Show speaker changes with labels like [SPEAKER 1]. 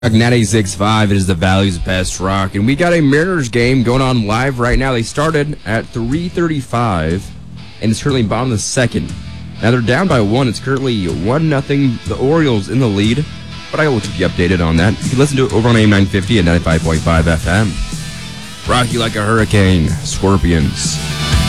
[SPEAKER 1] Natty 6-5, it is the Valley's best rock, and we got a Mariners game going on live right now. They started at 3:35, and it's currently bottom of the second. Now they're down by 1. It's currently 1-0. The Orioles in the lead, but I will keep you updated on that. You can listen to it over on AM 950 and 95.5 FM. Rock you like a hurricane, Scorpions.